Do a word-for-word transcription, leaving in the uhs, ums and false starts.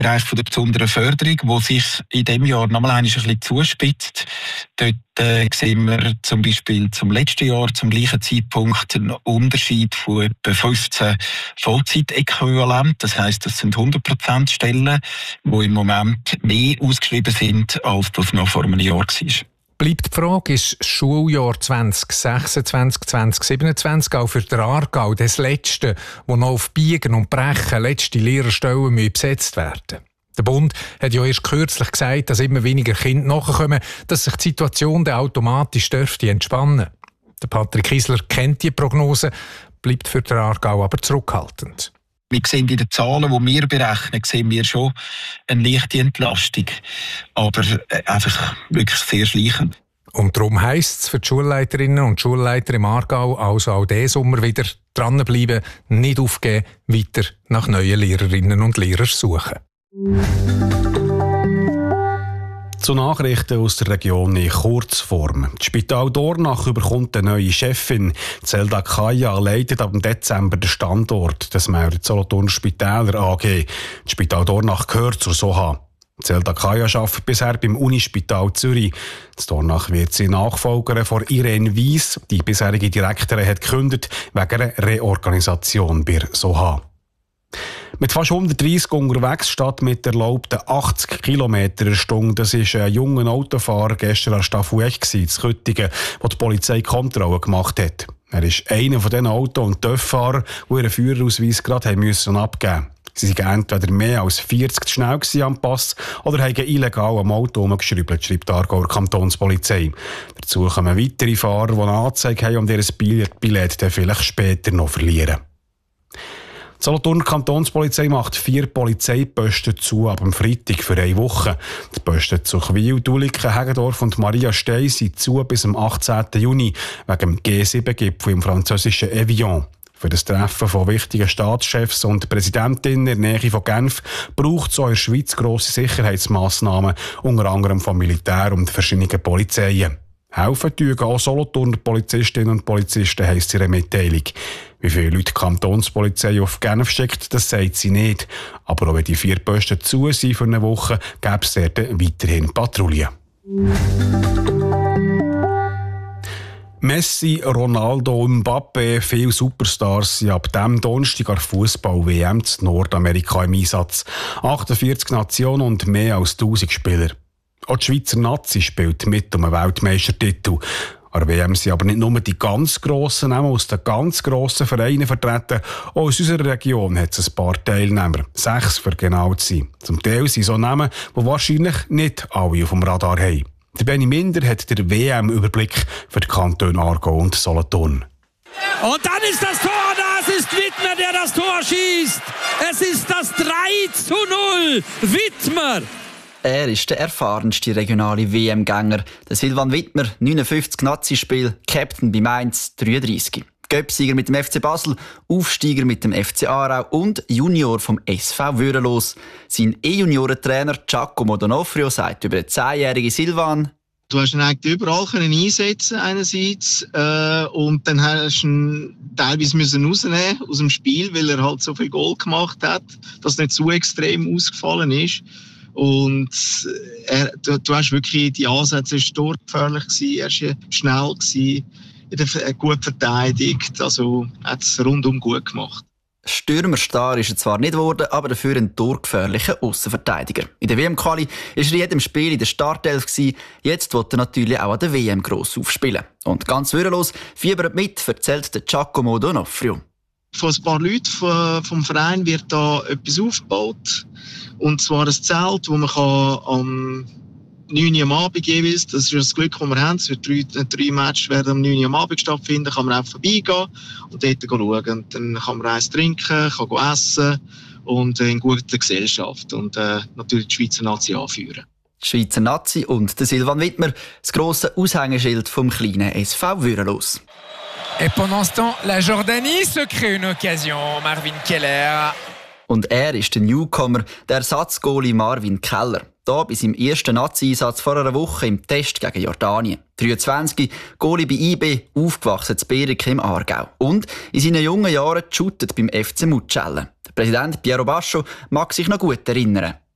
Bereich der besonderen Förderung, wo sich in diesem Jahr nochmal ein bisschen zuspitzt. Dort äh, sehen wir zum Beispiel zum letzten Jahr, zum gleichen Zeitpunkt, einen Unterschied von etwa fünfzehn Vollzeitäquivalenten. Das heisst, das sind hundert Prozent Stellen, die im Moment mehr ausgeschrieben sind, als das noch vor einem Jahr war. Bleibt die Frage, ist das Schuljahr zwanzig sechsundzwanzig zwanzig siebenundzwanzig auch für den Aargau das letzte, wo noch auf Biegen und Brechen letzte Lehrerstellen besetzt werden? Der Bund hat ja erst kürzlich gesagt, dass immer weniger Kinder nachkommen, dass sich die Situation dann automatisch dürfte entspannen. Der Patrick Kiesler kennt die Prognose, bleibt für den Aargau aber zurückhaltend. Wir sehen in den Zahlen, die wir berechnen, sehen wir schon eine leichte Entlastung. Aber einfach wirklich sehr schleichend. Und darum heisst es für die Schulleiterinnen und Schulleiter im Aargau, also auch diesen Sommer wieder dranbleiben, nicht aufgeben, weiter nach neuen Lehrerinnen und Lehrern suchen. Zu Nachrichten aus der Region in Kurzform. Das Spital Dornach bekommt eine neue Chefin. Zelda Kaya leitet ab Dezember den Standort. Das meldet Solothurner Spitäler A G. Das Spital Dornach gehört zur Soha. Zelda Kaya arbeitet bisher beim Unispital Zürich. In Dornach wird sie Nachfolgerin von Irene Weiss. Die bisherige Direktorin hat gekündigt wegen einer Reorganisation bei Soha. Mit fast hundertdreissig unterwegs statt mit erlaubten achtzig Kilometer pro Stunde. Das war ein junger Autofahrer gestern an Staffelegg in Köttingen, der die Polizei Kontrolle gemacht hat. Er ist einer von diesen Auto- und Töfffahrer, die ihren Führerausweis gerade abgeben mussten. Sie waren entweder mehr als vierzig zu schnell am Pass oder haben illegal am Auto herumgeschraubt, schreibt die Aargauer Kantonspolizei. Dazu kommen weitere Fahrer, die eine Anzeige haben und ihr Billett dann vielleicht später noch verlieren. Die Solothurner Kantonspolizei macht vier Polizeiposten zu ab dem Freitag für eine Woche. Die Posten zu Chwil, Duliken, Heggendorf und Maria Stey sind zu bis am achtzehnten Juni wegen dem G sieben Gipfel im französischen Evian. Für das Treffen von wichtigen Staatschefs und Präsidentinnen in der Nähe von Genf braucht es auch in der Schweiz grosse Sicherheitsmassnahmen, unter anderem vom Militär und verschiedenen Polizeien. Helfen tun auch Solothurner Polizistinnen und Polizisten, heisst ihre Mitteilung. Wie viele Leute die Kantonspolizei auf Genf schickt, das sagt sie nicht. Aber auch wenn die vier Posten zu sind für eine Woche, gäbe es dort weiterhin Patrouillen. Messi, Ronaldo, Mbappé, viele Superstars sind ab diesem Donnerstag an der Fußball-W M in Nordamerika im Einsatz. achtundvierzig Nationen und mehr als tausend Spieler. Auch die Schweizer Nazi spielt mit um einen Weltmeistertitel. An der W M sind aber nicht nur die ganz grossen Namen aus den ganz grossen Vereinen vertreten. Auch aus unserer Region hat es ein paar Teilnehmer. Sechs, für genau zu sein. Zum Teil sind so Namen, die wahrscheinlich nicht alle auf dem Radar haben. Der Benny Minder hat den W M-Überblick für die Kantone Aargau und Solothurn. Und dann ist das Tor, das ist Wittmer, der das Tor schießt. Es ist das drei zu null. Wittmer. Er ist der erfahrenste regionale W M-Gänger. Der Silvan Wittmer, neunundfünfzig Nazi-Spiel, Captain bei Mainz, dreiunddreissig. Göpsieger mit dem F C Basel, Aufsteiger mit dem F C Aarau und Junior vom S V Würenlos. Sein E-Juniorentrainer Giacomo Donofrio sagt über den zehnjährigen Silvan: Du hast ihn eigentlich überall können einsetzen einerseits äh, und dann hast du ihn teilweise müssen rausnehmen aus dem Spiel, weil er halt so viel Goal gemacht hat, dass er nicht zu extrem ausgefallen ist. Und er, du, du hast wirklich die Ansätze, er war torgefährlich gewesen, er war schnell gewesen, er gut verteidigt, also hat es rundum gut gemacht. Stürmerstar ist er zwar nicht geworden, aber dafür ein torgefährlicher Aussenverteidiger. In der W M-Quali war er in jedem Spiel in der Startelf gewesen. Jetzt will er natürlich auch an der W M gross aufspielen. Und ganz würdelos fiebert mit, erzählt der Giacomo Donofrio. Von ein paar Leuten vom Verein wird da etwas aufgebaut. Und zwar ein Zelt, wo man kann am neun Uhr am Abend jeweils, das ist das Glück, das wir haben, es wird drei, drei Matches werden am neun Uhr am Abend stattfinden, kann man auch vorbeigehen und dort schauen. Und dann kann man eins trinken, kann essen und in guter Gesellschaft und äh, natürlich die Schweizer Nazi anführen. Die Schweizer Nazi und der Silvan Wittmer, das grosse Aushängeschild vom kleinen S V Würenlos. Et pendant ce temps, la Jordanie se crée une occasion. Marvin Keller. Und er ist der Newcomer, der Ersatzgoalie Marvin Keller. Hier bei seinem ersten Nazi-Einsatz vor einer Woche im Test gegen Jordanien. dreiundzwanzig, Goalie bei I B, aufgewachsen in Berike im Aargau. Und in seinen jungen Jahren geshootet beim F C Mucelle. Der Präsident Piero Bascho mag sich noch gut erinnern.